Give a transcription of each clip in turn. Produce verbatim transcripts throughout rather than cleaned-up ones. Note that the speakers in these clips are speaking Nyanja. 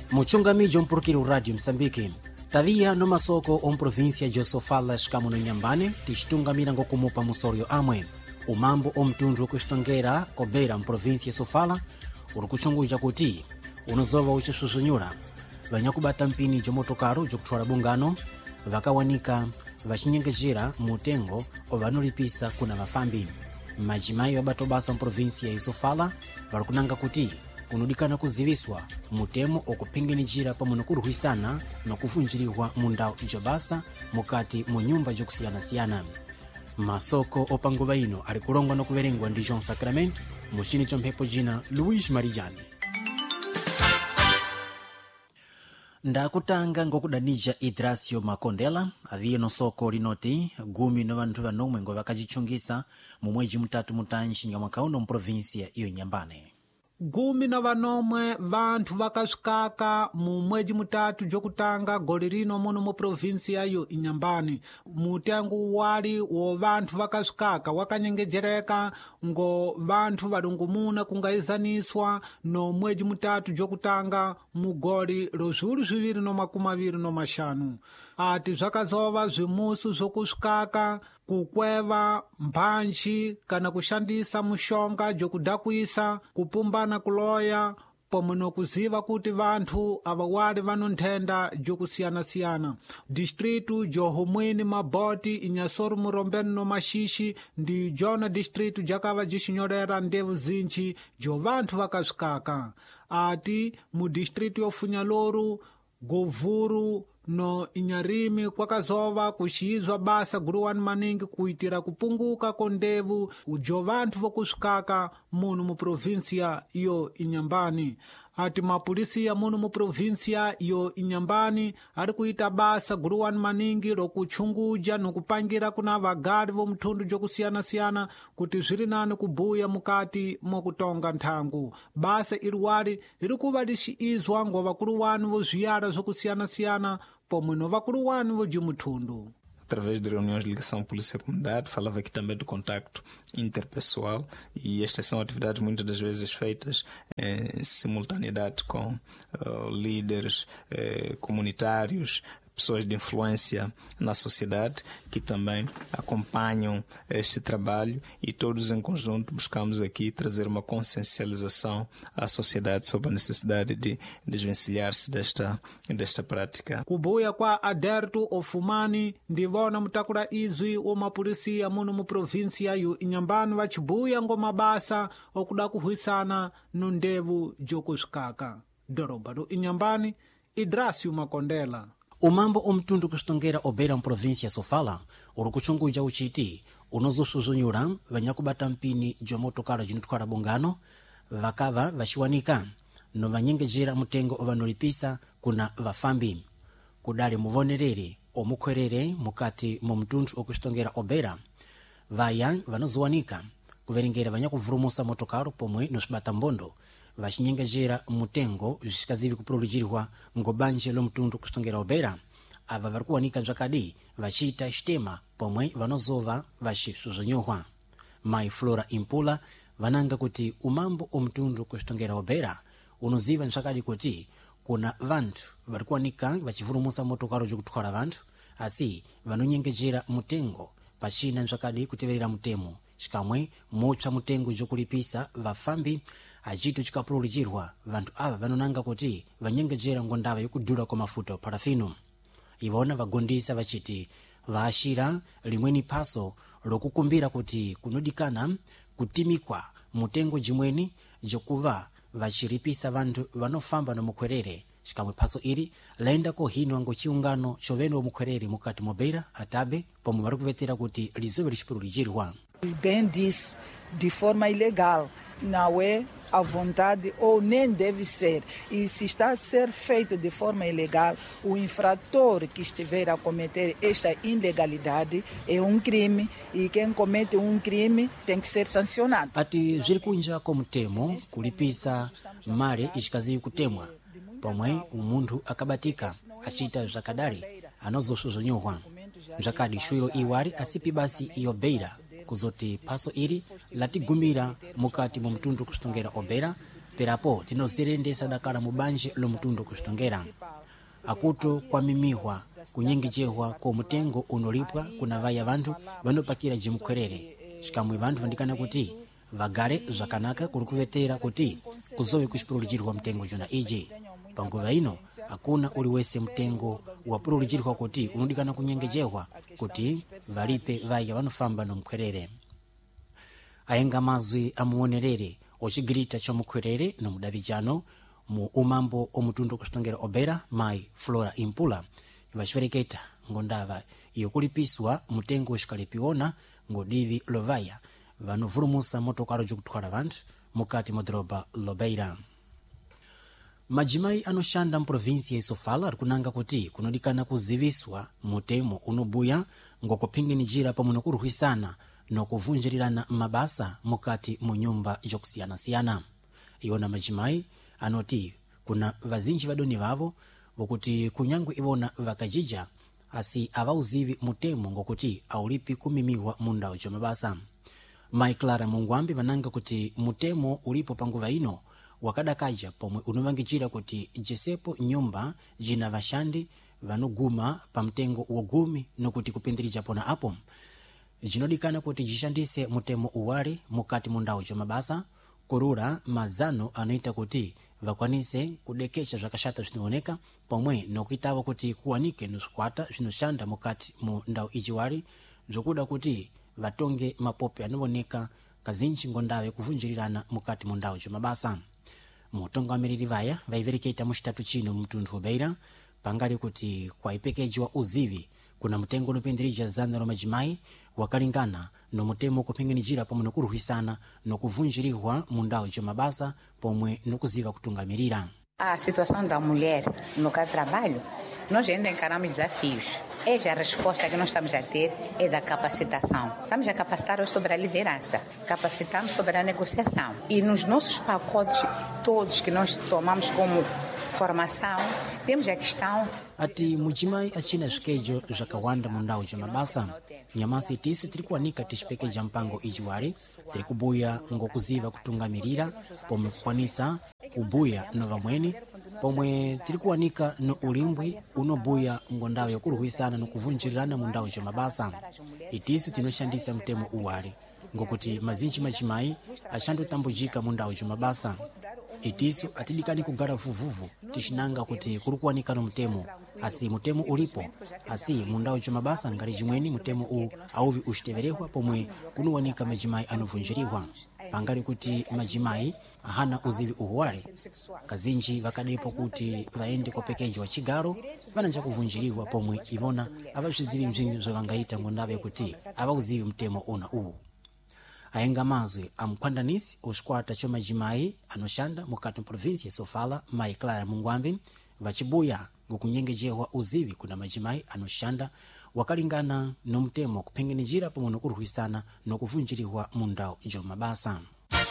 muchungamijo mpurukira uradio Msambiki tavia no masoko om província de Sofala xikamu no Inhambane ticitungamira ngokumupa musorio amwe umambo omtundu wokuxitongera kobera mprovíncia Sofala uri kuchunguja kuti unozova ucisuzunura vanyakubata mpini jomotokaro jokutwala bungano vakawanika vachinyengejera mutengo ovanolipisa kuna vafambi majimayi wabata basa mprovíncia ya Sofala vari kunanga kuti kunodikana kuziviswa mutemo okupinginijira pamwe nokuruhisana nokuvunjiriwa mundau ijobasa mukati mu nyumba jokusiyana-siyana. Masoko opanguva ino ari kulongwa nokuverengwa ndi João Sacramento muchini chomphepo jina Luís Marijani. Ndakutanga ngokudanija Idracio Makondela aviye no soko linoti gumi no vanthu vanomwe ngo vakachichungisa mu mwezi mutatu mutanji nga mwaka uno mprovinsia iyo Inhambane. Gumi na vanomwe vanthu vakasvikaka mu mwezi mutatu jokutanga goli lino muno mu provinsia yo Inhambane. Mutengo wali wo vanthu vakasvikaka wakanyengejereka ngo vanthu valungumuna kungaizaniswa no mwezi mutatu jokutanga mu goli lozulu ziviri no makumi aviri no maxanu. Ati zvakazova zvimusu zokusvikaka kukweva mphanchi kana kushandisa mushonga jokudakwisa kupumbana kuloya pomwe nokuziva kuti vanthu ava wali vano nthenda jokusiyana-siyana. Distritu johomwini maboti inyasoro murombeni no maxixi ndi jona distritu jakava jixinyorera ndevu zinchi jo vanthu vakasvikaka. Ati mu distritu yofunyaloru govuru no Inyarimi kwakazova kuxiyizwa basa guruwani maningi kuitira kupunguka kondevu ujo vanthu vokusvikaka muno mu provinsia yo Inhambane. Ati mapulisiya muno mu provinsia yo Inhambane ari kuita basa guruwani maningi lokuchunguja nokupangira kuna vagali vo mthundu jokusiyana-siyana kuti zviri nani kubuya mukati mokutonga nthangu. Basa iri wali iri kuva lixiyizwa ngo vakulu wani vo zviyara zokusiyana-siyana pomwe no vakulu wani vo jimutthundu. Através de reuniões de ligação polícia-comunidade, falava aqui também do contacto interpessoal e estas são atividades muitas das vezes feitas em simultaneidade com uh, líderes uh, comunitários, pessoas de influência na sociedade que também acompanham este trabalho e todos em conjunto buscamos aqui trazer uma consciencialização à sociedade sobre a necessidade de desvencilhar-se desta, desta prática. Kubuya kwa Aderto Ofumani ndivona mutakula izwi womapulisiya muno mu provinsia yo Inhambane vachibuya ngomabasa okuda kuhwisana no ndevu jokusvikaka. Doroba do Inhambane, Idracio Makondela. Umambo omtundu kusitongera obera mprovinsia Sofala uri kuchunguja uchiti unozosuzunura vanyakubata mpini jomotokala jinotwala bungano vakava vaxiwanika no vanyengejera mutengo ovanolipisa kuna vafambi kudali muvonerere omukhwerere mukati mu mtundu okusitongera obera vaya vanoziwanika kuverengera vanyakuvurumusa motokalo pomwe nosibata mbondo vaxinyengejera mutengo zisikazivi kupululujirwa ngobanje lomtundu kusitongera obera ava vari kuwanika bzakadi vachita xitema pomwe vanozova vaxisuzunyohwa. Mai Flora Impula vananga kuti umambo omtundu kusitongera obera unoziva bzakadi kuti kuna vanthu vari kuwanika vachivurumusa motokalo jokutwala vanthu asi vanonyengejera mutengo pachina bzakadi kuteverera mutemo xikamwe mopsa mutengo jokulipisa vafambi achito chikapululujirwa vanthu ava vanonanga kuti vanyengejera ngondava yokudula kwa mafuta parafino. Ivona vagondisa vachiti vaashira limweni phaso lokukumbira kuti kunodikana kutimikwa mutengo jimweni jokuva vachiripisa vanthu vanofamba nomukhwerere xikamwe phaso iri laenda kohinwa ngochiungano chovene omukhwerere mukati mobera atabe pomwe vari kuvetera kuti lizobe lixipululujirwa. Bem disse, de forma ilegal, não é à vontade ou nem deve ser. E se está a ser feito de forma ilegal, o infrator que estiver a cometer esta ilegalidade é um crime e quem comete um crime tem que ser sancionado. Ati ziri kunja komutemo kulipisa mali ixikazivi kutemwa pomwe umunthu akabatika achita bzakadali anozosuzunyohwa bzakadi xwiro iwali asipi basi iyo beira kuzoti phaso iri latigumira mukati mu mtundu kusitongera obera perapo tinozerendesa dakala mu banje lomtundu kusitongera akuto kwamimihwa kunyengejehwa ko mutengo unolipwa kuna vaya vantu vanopakira jimukwerere cikamwe vantu vandikana kuti vagare zvakanaka kuri kuvetera kuti kuzove kuchipululukirwa mutengo jona iji panguva ino hakuna uli wese mutengo wapululukirwa kuti unodikana kunyengejehwa kuti valipe vaya vanofamba nomukwerere ayenga mazwi amuonerere ocigirita chomukwerere nomudavijano mu umambo omutundu kusitongera obera mai Flora Impula vachivereketa ngondava iyo kulipiswa mutengo uxikalipiwona ngodivi lovaya vanovulumusa motokaro jokutwala vantu mukati modroba lobeira. Majimai anoshanda mprovinsi ya Sofala arikunanga kuti kunodikana kuziviswa mutemo unobuya ngokupinginijira pamuno kuruhisana nokuvunjirirana mabasa mukati mu nyumba jokusiyana-siyana. Iwona majimai anoti kuna vazinji vadoni vavo vokuti kunyangwe iwona vakajija asi avauzivi mutemo ngokuti aulipi kumimihwa munda ujo mabasa. Mai Clara Mungwambi vananga kuti mutemo ulipo panguva ino wakadakaja pomwe unovangijira kuti jesepo nyumba jina vashandi vanoguma pa mtengo wogumi nokuti kupindirija pona apo jinodikana kuti jishandise mutemo uwali mukati mundawo jomabasa kurura mazano anoita kuti vakwanise kudekesha zvakashata zvinooneka pomwe nokuitawa kuti kuwanike noskwata zvinoshanda mukati mu ndawo ijiwali zvokuda kuti vatonge mapope anooneka kazinji ngondave kuvunjirirana mukati mu ndawo jomabasa. Mutongamiriri vaya vaivereketa muchitatu chino mtundu wobeira pangali kuti kwaipekejiwa uzivi kuna mutengo unopindirija zana romajimai wakalingana no mutemo kupinginijira pomwe nokuruhisana nokuvunjirihwa mundawo jomabasa pomwe nokuziva kutungamirira. A situação da mulher no mercado de trabalho, nós ainda encaramos desafios. Essa a resposta que nós estamos a ter é da capacitação. Estamos a capacitar sobre a liderança, capacitamos sobre a negociação. E nos nossos pacotes todos que nós tomamos como formação, temos a questão... Ati mujimai achina zikejo zakawanda mundawo jomabasa. Nyamasi tisu tilikuwanika tishpekeja mpango ijiwali, tilikubuya ngokuziva kutungamirira, pomwe kukwanisa kubuya nova mweni, pomwe tilikuwanika no ulimbwi unobuya ngondawo yokuruhisana no kuvunjirirana mundawo jomabasa. Itisu tinoshandisa mtemo uwali, ngokuti mazinji majimai ashandu tambujika mundawo jomabasa. Itisu atidikani kugara vuvuvu tishinanga kuti kurukuwanika no mtemo asi mutemo ulipo asi mundawo jomabasa ngali jimweni mutemo u auvi ushiteverehwa pomwe kunuwanika majimai anovunjirihwa pangali kuti majimai ahana uzivi uhuwale kazinji vakadepo kuti vaende kwa pekeji wa chigaro vananja kuvunjirihwa pomwe ivona avazvizivi mzvingi zvavangaita ngondave kuti avauzivi mtemo una uwu. Ayenga mazwi amkwandanisi oskwata chomajimai anoshanda mukati mprovinsi ya Sofala Mai Clara Mungwambi vachibuya ngokunyengejehwa uzivi kuna majimai anoshanda wakalingana no mtemo kupinginijira pomwe nokuruhisana nokuvunjirihwa mundawo jomabasa.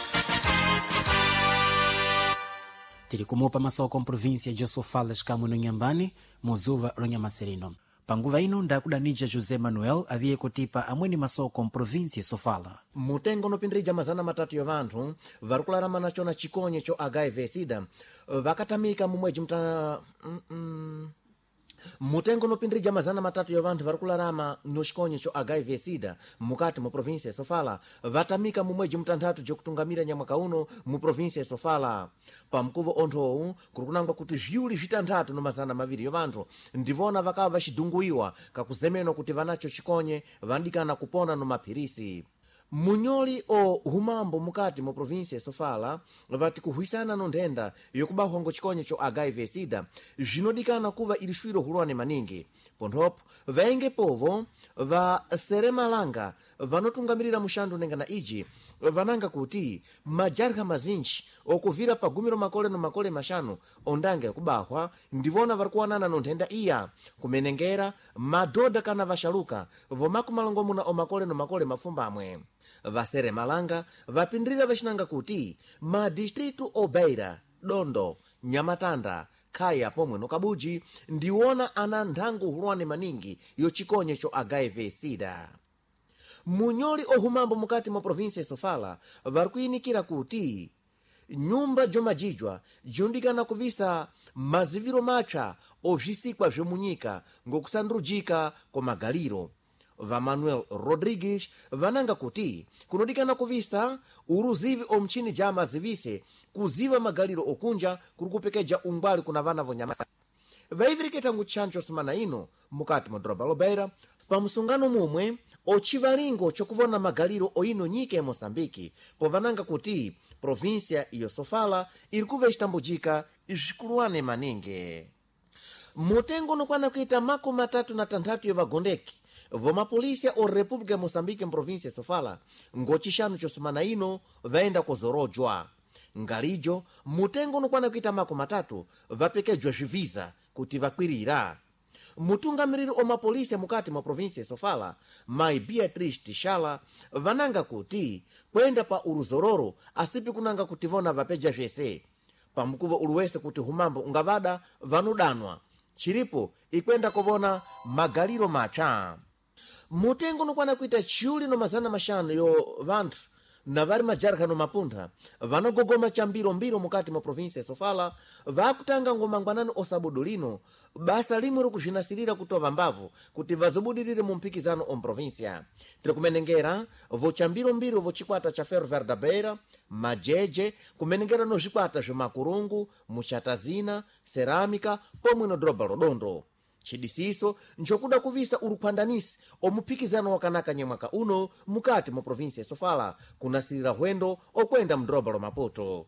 Tiri kumupa masoko mprovinsi ya Sofala xikamwe no Nyambani muzuva lonyamaserino. Panguva ino ndakudanija Jose Manuel aviye kutipa amweni masoko mprovinsi ya Sofala. Mutengo nopindirija mazana matatu ya vantu varikularama nacho na chikonye cho H I V sida vakatamika mumweji mta mm -mm. Mutengo nopindirija mazana matatu ya vantu varikularama no chikonye cho H I V sida mukati mu provinsi ya Sofala vatamika mumweji mtandatu jokutungamira nyamwaka uno mu provinsi ya Sofala. Pamkuvo onthowu kurikunangwa kuti vyuli vitandatu no mazana maviri ya vantu ndivona vakava vachidunguiwa kakuzemeno kuti vanacho chikonye vandikana kupona no mapirisi. Munyoli o humambo mukati mu provinsi ya Sofala vati kuhuisana no ndenda yokubahwa ngo chikonye cho H I V sida zvinodikana kuva ilishwiro hulwane maningi. Pondhopo vaenge povo va Seremalanga vanotungamirira mushando nengana iji vananga kuti majarha mazinji okuvira pagumiro makole no makole mashanu ondanga yakubahwa ndivona varikuwanana no ndenda iya kumenengera madoda kana vashaluka vomakumalongo muna o makole no makole mafumbamwe. Vasere Malanga vapindirira vachinanga kuti madistritu Obeira, Dondo, Nyamatanda, Kaya pomwe no Kabuji ndiwona ana ndhangu hulwane maningi yo chikonye cho H I V sida. Munyoli ohumambo mukati mu provinsi ya Sofala varikuinikira kuti nyumba jomajijwa jundikana kuvisa maziviro matsha obzisikwa bzemunyika ngokusandrujika kwa magaliro. Va Manuel Rodrigues vananga kuti kunodikana kuvisa uruzivi omchini ja mazivise kuziva magaliro okunja kuri kupekedja ungwali kuna vana vonyamasi. Vaiviriketa ngutchancho semana ino mukati mwa Doroba Lobeira pa msungano mumwe ocivalingo cokuvona magaliro oino nyika ya Moçambike povananga kuti província iyo Sofala iri kuva icitambujika icikuluwane maningi. Mutengo nokwana kuita mako matatu na tanthatu yovagondeki vomapolisia o República ya Moçambike mprovíncia Sofala ngocixanu cosumana ino vaenda kozorojwa. Ngalijo mutengo nokwana kuita mako matatu vapekedjwa zviviza kuti vakwirira. Mutungamiriri omapolisia mukati mwa província Sofala Mai Beatriz Tishala vananga kuti kwenda pa uruzororo asipi kunanga kuti vona vapeja zvese pamukuva uluwese kuti humambo ungavada vanudanwa chiripo ikwenda kovona magaliro matsha. Mutengo nokwana kuita chiuli no mazana mashanu yo vanthu na vari majarikano mapuntha vanogogoma chambirombiro mukati mwa província Sofala vakutanga ngomangwanani osabudu lino basa limwe rikuzvinasirira kutova mbavu kuti vazobudirire mu mpikizano omprovíncia. Tiri kumenengera vo chambirombiro vo chikwata cha Ferro Velho da Beira, majeje kumenengera no zvikwata zvemakurungu, muchatazina, cerâmica pomwe no Doroba Lodondo. Chidisiso nchokuda kuvisa uruphandanisi omupikizano wakanaka nyamwaka uno mukati mwa província Sofala kunasirira hwendo okwenda mdoroba lo Maputo.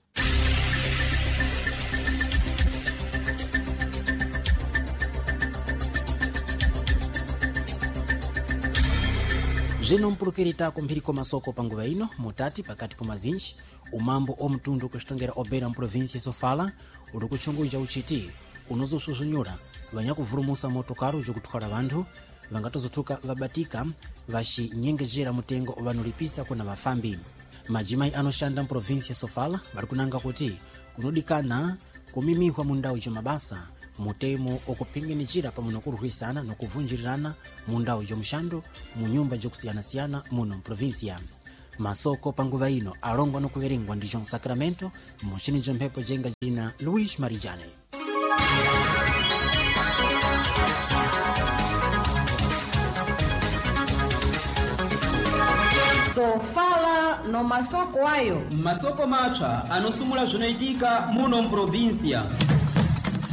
Zvino mpulukirita mphiri komasoko panguva ino mutati pakati pa mazinji umambo omtundu kucitongera obera mprovíncia Sofala uri kuchunguja uchiti unozosuzunyura vanyakuvurumusa motokaro zokutwala vanthu vangatozotuka vabatika vaxinyengejera mutengo vanolipisa kuna vafambi. Majimai anoshanda mprovíncia Sofala vari kunanga kuti kunodikana kumimihwa mundawu jomabasa mutemo okupingenejera pamwe nokurwisana nokuvunjirirana mundawu jomushando mu nyumba jokusiyana-siyana muno mprovíncia. Masoko panguva ino alongwa nokuverengwa ndi João Sacramento muchini jomphepo jenga jina Luís Marijane. Sofala no masoko ayo masoko matsha anosumula zvinoitika muno mprovíncia.